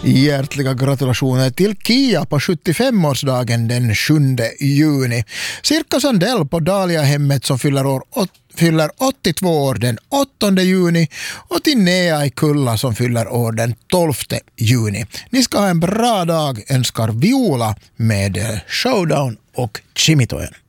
Hjärtliga gratulationer till Kia på 75-årsdagen den 7 juni. Cirka Sandell på Dahlia-hemmet som fyller 82 år den 8 juni och till Nea i Kulla som fyller år den 12 juni. Ni ska ha en bra dag, önskar Viola med Showdown och Chimitoen.